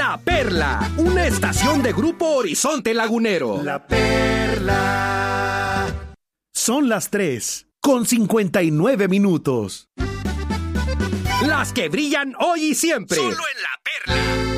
La Perla, una estación de Grupo Horizonte Lagunero. La Perla. Son las 3:59. Las que brillan hoy y siempre. Solo en La Perla.